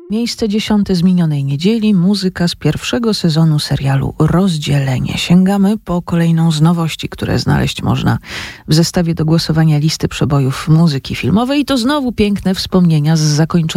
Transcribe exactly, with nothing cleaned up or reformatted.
Miejsce dziesiąte z minionej niedzieli, muzyka z pierwszego sezonu serialu Rozdzielenie. Sięgamy po kolejną z nowości, które znaleźć można w zestawie do głosowania listy przebojów muzyki filmowej. I to znowu piękne wspomnienia z zakończonego